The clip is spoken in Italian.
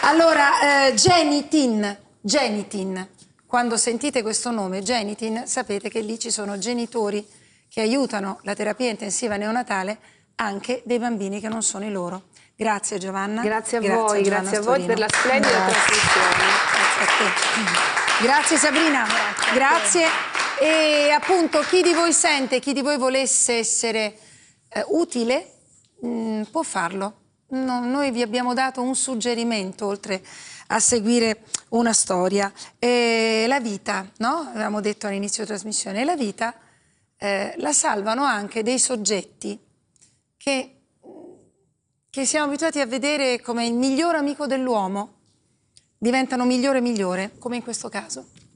Allora, Genitin, quando sentite questo nome, Genitin, sapete che lì ci sono genitori che aiutano la terapia intensiva neonatale anche dei bambini che non sono i loro. Grazie Giovanna. Grazie a voi, grazie a voi per la splendida trasmissione. Grazie a te. Grazie Sabrina. Grazie. E appunto chi di voi sente, chi di voi volesse essere utile, può farlo. No, noi vi abbiamo dato un suggerimento oltre a seguire una storia. La vita, no? Avevamo detto all'inizio della trasmissione, la vita la salvano anche dei soggetti che siamo abituati a vedere come il miglior amico dell'uomo, diventano migliore e migliore, come in questo caso.